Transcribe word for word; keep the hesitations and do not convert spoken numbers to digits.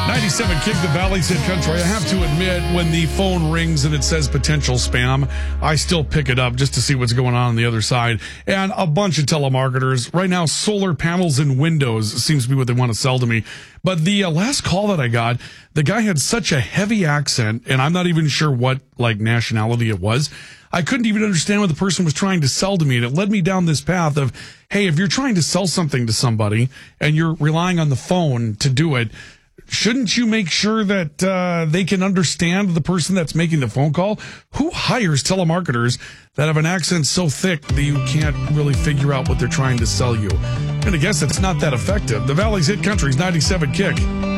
ninety-seven Kick the Valley's Hit Country. I have to admit, when the phone rings and it says potential spam, I still pick it up just to see what's going on on the other side. And a bunch of telemarketers. Right now, solar panels and windows seems to be what they want to sell to me. But the uh, last call that I got, the guy had such a heavy accent, and I'm not even sure what, like, nationality it was. I couldn't even understand what the person was trying to sell to me. And it led me down this path of, hey, if you're trying to sell something to somebody and you're relying on the phone to do it, shouldn't you make sure that uh, they can understand the person that's making the phone call? Who hires telemarketers that have an accent so thick that you can't really figure out what they're trying to sell you? I'm going to guess it's not that effective. The Valley's Hit Country's ninety-seven Kick.